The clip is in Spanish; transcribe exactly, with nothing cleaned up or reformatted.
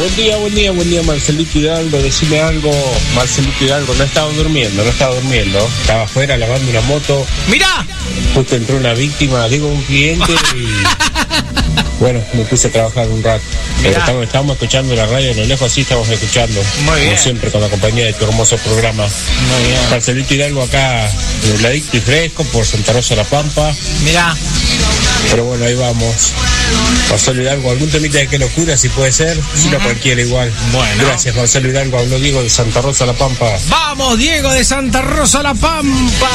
Buen día, buen día, buen día, Marcelito Hidalgo. Decime algo, Marcelito Hidalgo. No estaba durmiendo, no estaba durmiendo. Estaba afuera lavando una moto. ¡Mirá! Justo entró una víctima, digo, un cliente y... Bueno, me puse a trabajar un rato. Pero estamos, estamos escuchando la radio, de lo lejos así estamos escuchando. Muy bien. Como siempre, con la compañía de tu hermoso programa. Muy bien. Marcelito Hidalgo acá, nubladito y fresco por Santa Rosa La Pampa. Mirá. Pero bueno, ahí vamos. Marcelo Hidalgo, algún temita de qué locura, si puede ser. Si no, cualquiera igual. Bueno. Gracias, Marcelo Hidalgo. Habló Diego de Santa Rosa La Pampa. Vamos, Diego de Santa Rosa La Pampa.